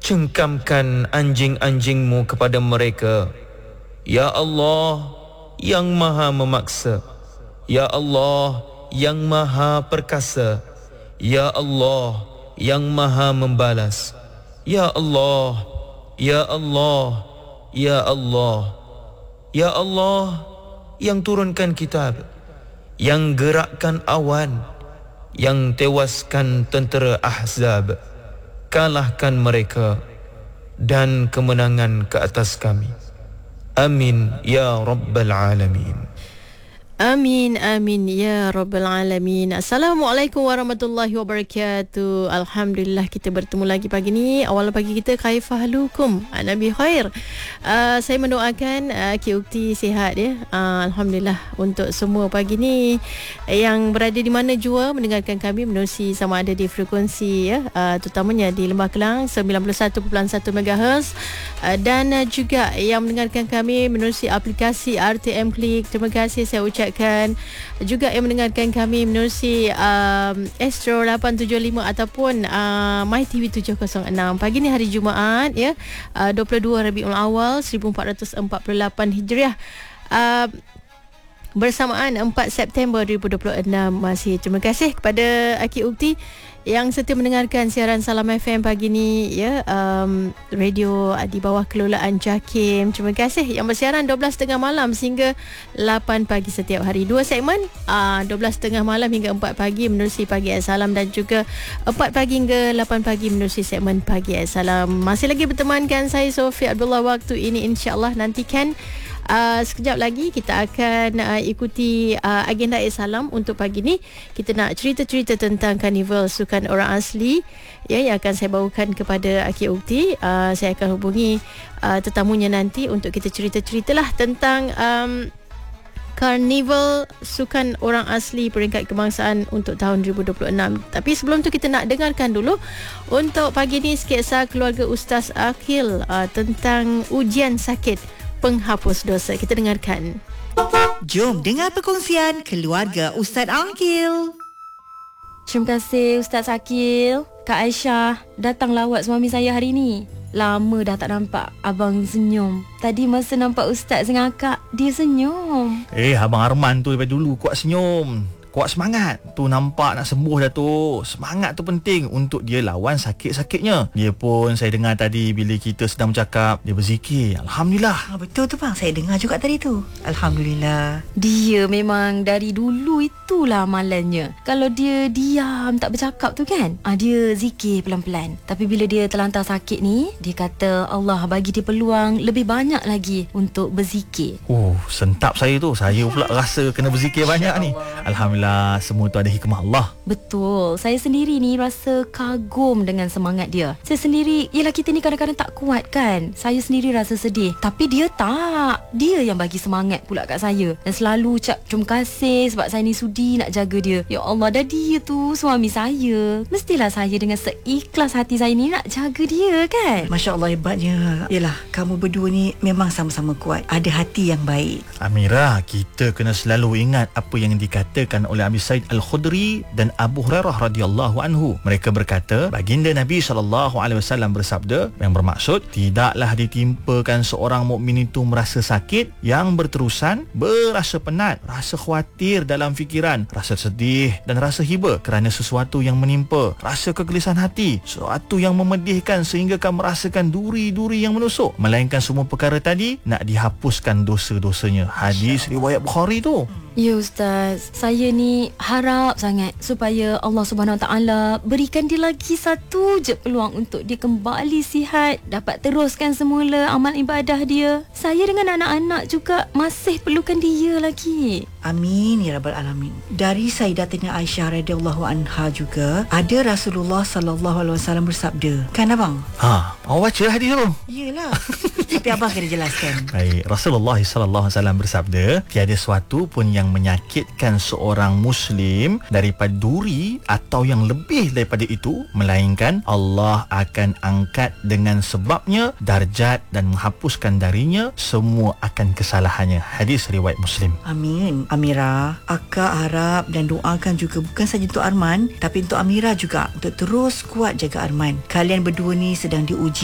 cengkamkan anjing-anjingmu kepada mereka. Ya Allah yang maha memaksa, Ya Allah yang maha perkasa, Ya Allah yang maha membalas, Ya Allah, Ya Allah, Ya Allah, Ya Allah yang turunkan kitab, yang gerakkan awan, yang tewaskan tentera Ahzab. Kalahkan mereka dan kemenangan ke atas kami. Amin ya Rabbal Alamin. Amin, amin ya Rabbal Alamin. Assalamualaikum warahmatullahi wabarakatuh. Alhamdulillah kita bertemu lagi pagi ni. Awal pagi kita khaifahlukum Nabi khair. Saya mendoakan Cik Ukti sihat ya. Alhamdulillah untuk semua pagi ni yang berada di mana jua mendengarkan kami menerusi sama ada di frekuensi ya, terutamanya di Lembah Kelang 91.1 MHz dan juga yang mendengarkan kami menerusi aplikasi RTM Klik. Terima kasih saya ucapkan juga yang mendengarkan kami menerusi Astro 875 ataupun MyTV 706. Pagi ni hari Jumaat ya, 22 Rabiul Awal 1448 Hijriah, bersamaan 4 September 2026. Masih terima kasih kepada Akid Ukti yang setia mendengarkan siaran Salam FM pagi ni ya, radio di bawah kelolaan Jakim. Terima kasih yang bersiaran 12.30 malam sehingga 8 pagi setiap hari. Dua segmen, 12.30 malam hingga 4 pagi menerusi Pagi Salam dan juga 4 pagi hingga 8 pagi menerusi segmen Pagi Salam. Masih lagi bertemankan saya Sofia Abdullah waktu ini, insya-Allah nantikan sekejap lagi kita akan ikuti agenda Salam untuk pagi ni. Kita nak cerita-cerita tentang Karnival Sukan Orang Asli ya, yang akan saya bawakan kepada Akid Ukti. Saya akan hubungi tetamunya nanti untuk kita cerita-ceritalah tentang Karnival Sukan Orang Asli peringkat kebangsaan untuk tahun 2026. Tapi sebelum tu kita nak dengarkan dulu untuk pagi ni sketsa keluarga Ustaz Akil tentang ujian sakit penghapus dosa. Kita dengarkan. Jom dengar perkongsian keluarga Ustaz Akil. Terima kasih Ustaz Akil. Kak Aisyah datang lawat suami saya hari ni. Lama dah tak nampak abang senyum. Tadi masa nampak Ustaz dengan akak, dia senyum. Abang Arman tu daripada dulu kuat senyum. Kuat semangat. Tu nampak nak sembuh dah tu. Semangat tu penting untuk dia lawan sakit-sakitnya. Dia pun saya dengar tadi bila kita sedang bercakap, dia berzikir. Alhamdulillah. Betul tu bang, saya dengar juga tadi tu. Alhamdulillah. Dia memang dari dulu itulah amalannya. Kalau dia diam tak bercakap tu kan, dia zikir pelan-pelan. Tapi bila dia terlantar sakit ni, dia kata Allah bagi dia peluang lebih banyak lagi untuk berzikir. Sentap saya tu. Saya pula rasa kena berzikir banyak ni. Alhamdulillah, semua tu ada hikmah Allah. Betul. Saya sendiri ni rasa kagum dengan semangat dia. Saya sendiri, yelah kita ni kadang-kadang tak kuat kan. Saya sendiri rasa sedih. Tapi dia tak. Dia yang bagi semangat pula kat saya. Dan selalu ucap terima kasih sebab saya ni sudi nak jaga dia. Ya Allah, dah dia tu suami saya. Mestilah saya dengan seikhlas hati saya ni nak jaga dia kan. Masya Allah, hebatnya. Yelah, kamu berdua ni memang sama-sama kuat. Ada hati yang baik. Amirah, kita kena selalu ingat apa yang dikatakan oleh Abi Said Al-Khudri dan Abu Hurairah radhiyallahu anhu. Mereka berkata, baginda Nabi SAW bersabda, yang bermaksud tidaklah ditimpakan seorang mukmin itu merasa sakit yang berterusan, berasa penat, rasa khawatir dalam fikiran, rasa sedih dan rasa hiba kerana sesuatu yang menimpa, rasa kegelisahan hati, sesuatu yang memedihkan sehingga kamu merasakan duri-duri yang menusuk, melainkan semua perkara tadi nak dihapuskan dosa-dosanya. Hadis riwayat Bukhari tu. Ya Ustaz, saya ni harap sangat supaya Allah Subhanahu Wa Taala berikan dia lagi satu je peluang untuk dia kembali sihat, dapat teruskan semula amal ibadah dia. Saya dengan anak-anak juga masih perlukan dia lagi. Amin ya rabbal alamin. Dari Sayyidatina Aisyah radhiyallahu anha juga ada Rasulullah sallallahu alaihi wasallam bersabda. Kan abang? Awak baca hadis tu? Iyalah. Tapi abang kena jelaskan. Baik, Rasulullah sallallahu alaihi wasallam bersabda, tiada sesuatu pun yang menyakitkan seorang muslim daripada duri atau yang lebih daripada itu, melainkan Allah akan angkat dengan sebabnya darjat dan menghapuskan darinya semua akan kesalahannya. Hadis riwayat Muslim. Amin. Amira, akak harap dan doakan juga bukan saja untuk Arman, tapi untuk Amira juga untuk terus kuat jaga Arman. Kalian berdua ni sedang diuji